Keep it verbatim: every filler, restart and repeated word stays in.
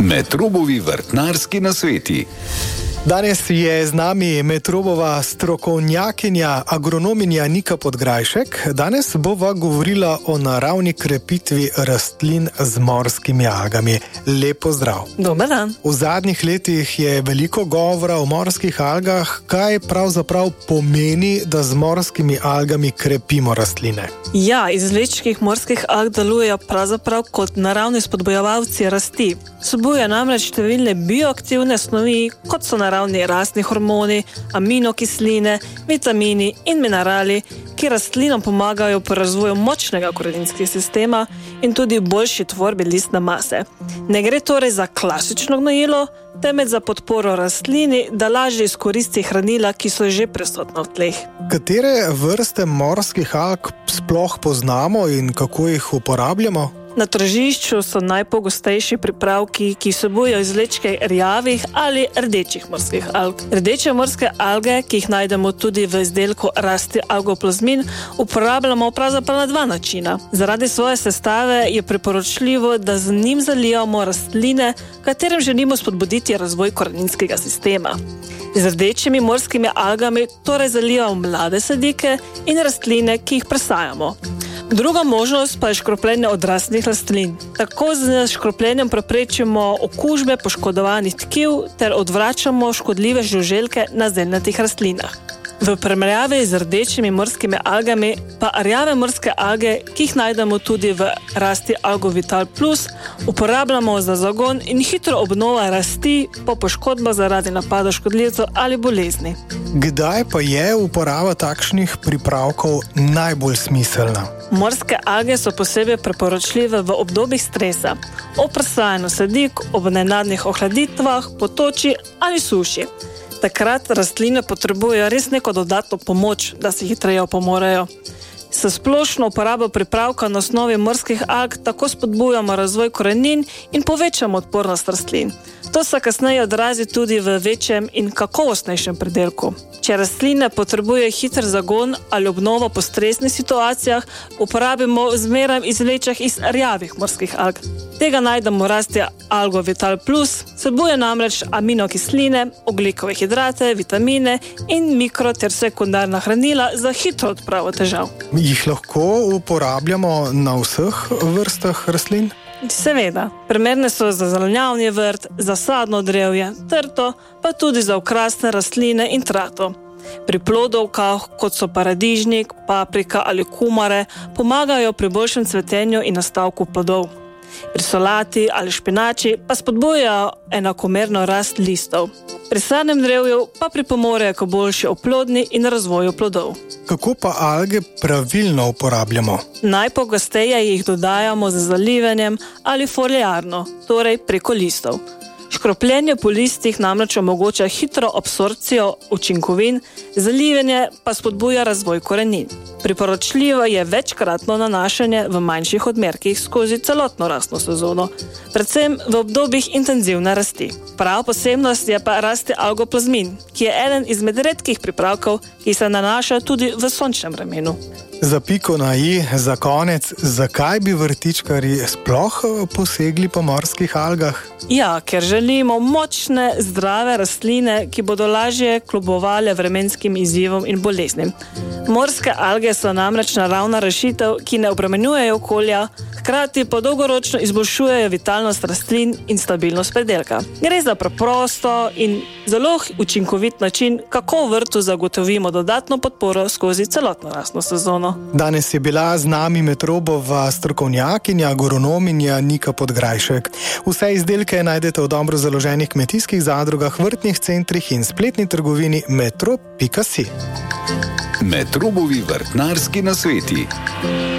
Metrobovi vrtnarski nasveti. Danes je z nami Metrobova strokovnjakinja, agronominja Nika Podgrajšek. Danes bova govorila o naravni krepitvi rastlin z morskimi algami. Lep pozdrav. Dober dan. V zadnjih letih je veliko govora o morskih algah. Kaj pravzaprav pomeni, da z morskimi algami krepimo rastline? Ja, izvlečkih morskih alg delujejo pravzaprav kot naravni spodbojevalci rasti. Vsebujejo namreč številne bioaktivne snovi, kot so naravni rastni hormoni, aminokisline, vitamini in minerali, ki rastlinam pomagajo pri razvoju močnega koreninskega sistema in tudi boljši tvorbi listne mase. Ne gre torej za klasično gnojilo, temveč za podporo rastlini, da lažje izkoristi hranila, ki so že prisotna v tleh. Katere vrste morskih alg sploh poznamo in kako jih uporabljamo? Na tržišču so najpogostejši pripravki, ki vsebujejo izvlečke rjavih ali rdečih morskih alg. Rdeče morske alge, ki jih najdemo tudi v izdelku rasti algoplazmin, uporabljamo pravzaprav na dva načina. Zaradi svoje sestave je priporočljivo, da z njim zalijamo rastline, katerim želimo spodbuditi razvoj koreninskega sistema. Z rdečimi morskimi algami torej zalijamo mlade sadike in rastline, ki jih presajamo. Druga možnost pa je škropljenje odraslih rastlin. Tako z škropljenjem preprečimo okužbe poškodovanih tkiv ter odvračamo škodljive žuželke na zeljnatih rastlinah. V primerjavi z rdečimi morskimi algami pa rjave morske alge, ki jih najdemo tudi v rasti Algovital Plus, uporabljamo za zagon in hitro obnova rasti po poškodbah zaradi napada škodljivcev ali bolezni. Kdaj pa je uporaba takšnih pripravkov najbolj smiselna? Morske alge so posebej priporočljive v obdobjih stresa, ob presajanju sadik, ob nenadnih ohladitvah, potoči ali suši. Takrat rastline potrebujejo res neko dodatno pomoč, da se hitreje opomorejo. S splošno uporabo pripravka na osnovi morskih alg tako spodbujamo razvoj korenin in povečamo odpornost rastlin. To se kasneje odrazi tudi v večjem in kakovostnejšem pridelku. Če rastline potrebuje hiter zagon ali obnovo po stresnih situacijah, uporabimo zmeraj izvleček iz rjavih morskih alg. Tega najdemo v rasti Algovital Plus, vsebuje namreč aminokisline, ogljikove hidrate, vitamine in mikro ter sekundarna hranila za hitro odpravo težav. Jih lahko uporabljamo na vseh vrstah rastlin? Seveda, primerne so za zelenjavni vrt, za sadno drevje, trto, pa tudi za okrasne rastline in trato. Pri plodovkah, kot so paradižnik, paprika ali kumare, pomagajo pri boljšem cvetenju in nastavku plodov. Pri solati ali špinači pa spodbujajo enakomerno rast listov. Pri sadnem drevju pa pripomorejo k boljši oplodnji in razvoju plodov. Kako pa alge pravilno uporabljamo? Najpogosteje jih dodajamo z zalivanjem ali foliarno, torej preko listov. Škropljenje po listih namreč omogoča hitro absorpcijo učinkovin, zalivanje pa spodbuja razvoj korenin. Priporočljivo je večkratno nanašanje v manjših odmerkih skozi celotno rastno sezono, predvsem v obdobjih intenzivne rasti. Prav posebnost je pa rasti algoplazmin, ki je eden izmed redkih pripravkov, ki se nanaša tudi v sončnem vremenu. Za piko na i, za konec, zakaj bi vrtičkarji sploh posegli po morskih algah? Ja, ker želimo močne, zdrave rastline, ki bodo lažje kljubovale vremenskim izzivom in boleznim. Morske alge so namreč naravna rešitev, ki ne obremenjujejo okolja, hkrati pa dolgoročno izboljšujejo vitalnost rastlin in stabilnost pridelka. Gre za preprosto in zelo učinkovit način, kako v vrtu zagotovimo dodatno podporo skozi celotno rastno sezono. Danes je bila z nami Metrobova strokovnjakinja, agronominja Nika Podgrajšek. Vse izdelke najdete v dobro založenih kmetijskih zadrugah, vrtnih centrih in spletni trgovini metro pika si. Metrobovi vrtnarski nasveti.